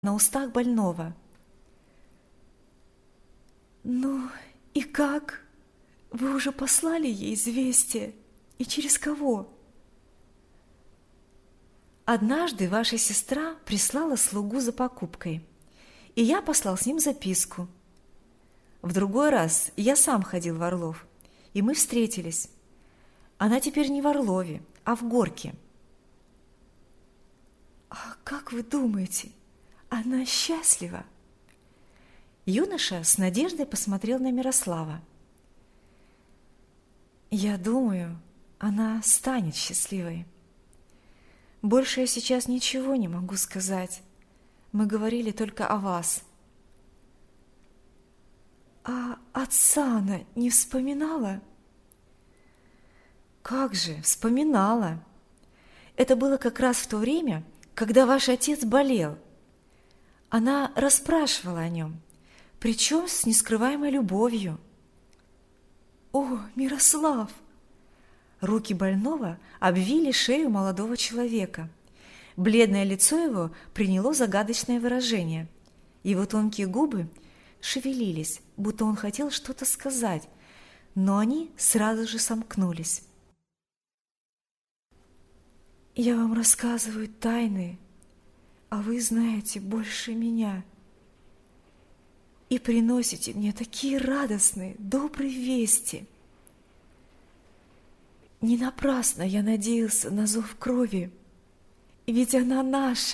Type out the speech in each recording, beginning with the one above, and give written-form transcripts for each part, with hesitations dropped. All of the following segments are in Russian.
на устах больного. «Ну и как? Вы уже послали ей известие? И через кого?» «Однажды ваша сестра прислала слугу за покупкой, и я послал с ним записку. В другой раз я сам ходил в Орлов, и мы встретились. Она теперь не в Орлове, а в Горке». «А как вы думаете, она счастлива?» Юноша с надеждой посмотрел на Мирослава. «Я думаю, она станет счастливой. Больше я сейчас ничего не могу сказать. Мы говорили только о вас». «А отца она не вспоминала?» «Как же, вспоминала. Это было как раз в то время, когда ваш отец болел. Она расспрашивала о нем, причем с нескрываемой любовью». «О, Мирослав!» Руки больного обвили шею молодого человека. Бледное лицо его приняло загадочное выражение. Его тонкие губы шевелились, будто он хотел что-то сказать, но они сразу же сомкнулись. «Я вам рассказываю тайны, а вы знаете больше меня. И приносите мне такие радостные, добрые вести. Не напрасно я надеялся на зов крови, ведь она наша.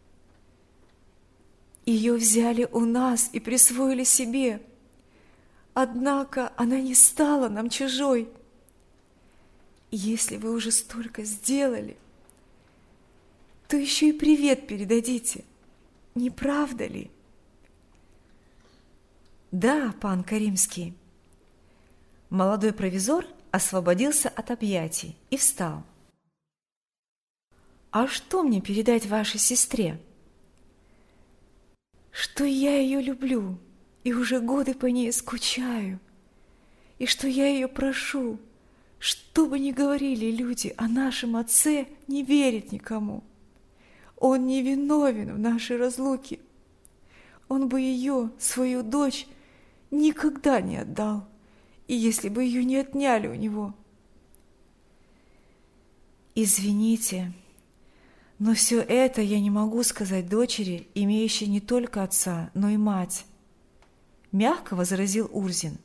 Ее взяли у нас и присвоили себе, однако она не стала нам чужой. Если вы уже столько сделали, то еще и привет передадите, не правда ли?» «Да, пан Каримский». Молодой провизор освободился от объятий и встал. «А что мне передать вашей сестре?» «Что я ее люблю и уже годы по ней скучаю, и что я ее прошу, что бы ни говорили люди о нашем отце, не верить никому. Он не виновен в нашей разлуке. Он бы ее, свою дочь, никогда не отдал, и если бы ее не отняли у него». «Извините, но все это я не могу сказать дочери, имеющей не только отца, но и мать», — мягко возразил Урзин.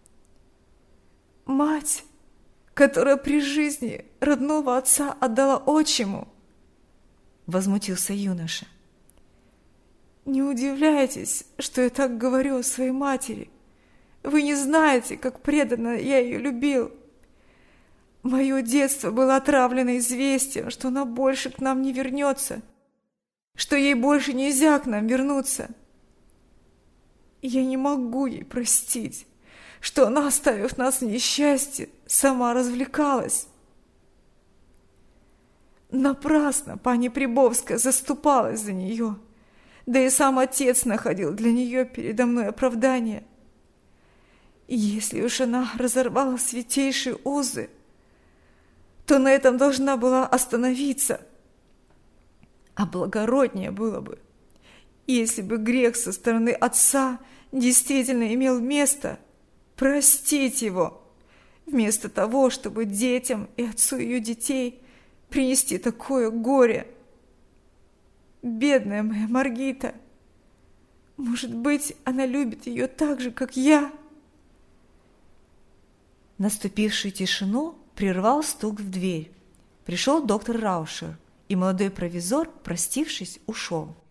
«Мать, которая при жизни родного отца отдала отчиму?» — возмутился юноша. «Не удивляйтесь, что я так говорю о своей матери. Вы не знаете, как преданно я ее любил. Мое детство было отравлено известием, что она больше к нам не вернется, что ей больше нельзя к нам вернуться. Я не могу ей простить, что она, оставив нас в несчастье, сама развлекалась. Напрасно пани Прибовская заступалась за нее, да и сам отец находил для нее передо мной оправдание. Если уж она разорвала святейшие узы, то на этом должна была остановиться. А благороднее было бы, если бы грех со стороны отца действительно имел место, простить его, вместо того, чтобы детям и отцу ее детей принести такое горе. Бедная моя Маргита! Может быть, она любит ее так же, как я?» Наступившую тишину прервал стук в дверь. Пришел доктор Раушер, и молодой провизор, простившись, ушел.